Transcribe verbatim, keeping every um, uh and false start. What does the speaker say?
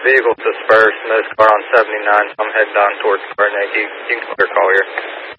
Vehicle dispersed, most car on seventy-nine. I'm heading down towards Garnet. You, you can clear call here.